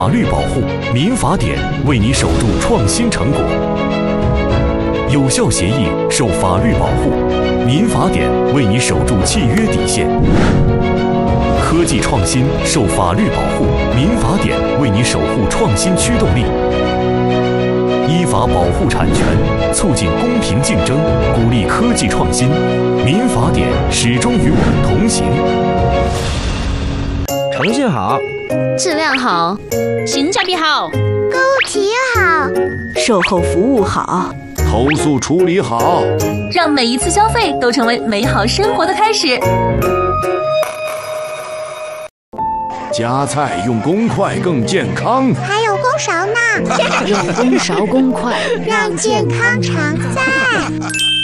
法律保护，民法典为你守住创新成果。有效协议受法律保护，民法典为你守住契约底线。科技创新受法律保护，民法典为你守护创新驱动力。依法保护产权，促进公平竞争，鼓励科技创新。民法典始终与我们同行。 诚信好， 质量好， 性价比好， 购物体验好， 售后服务好， 投诉处理好， 让每一次消费都成为美好生活的开始。 夹菜用公筷更健康， 还有公勺呢， 用公勺公筷让健康常在。